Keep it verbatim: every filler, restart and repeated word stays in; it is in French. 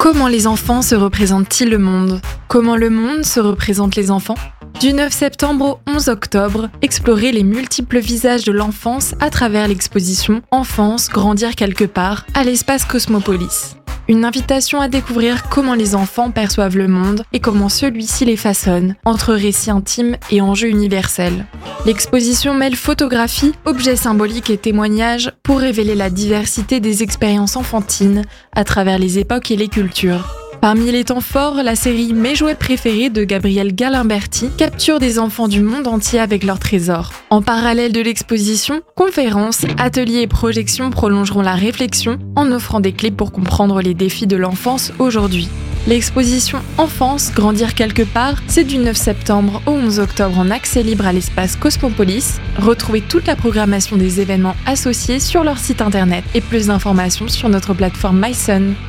Comment les enfants se représentent-ils le monde ? Comment le monde se représente les enfants ? Du neuf septembre au onze octobre, explorez les multiples visages de l'enfance à travers l'exposition « Enfance, grandir quelque part » à l'espace Cosmopolis. Une invitation à découvrir comment les enfants perçoivent le monde et comment celui-ci les façonne, entre récits intimes et enjeux universels. L'exposition mêle photographie, objets symboliques et témoignages pour révéler la diversité des expériences enfantines à travers les époques et les cultures. Parmi les temps forts, la série Mes jouets préférés de Gabriel Galimberti capture des enfants du monde entier avec leurs trésors. En parallèle de l'exposition, conférences, ateliers et projections prolongeront la réflexion en offrant des clés pour comprendre les défis de l'enfance aujourd'hui. L'exposition Enfance, grandir quelque part, c'est du neuf septembre au onze octobre en accès libre à l'espace Cosmopolis. Retrouvez toute la programmation des événements associés sur leur site internet et plus d'informations sur notre plateforme MySun.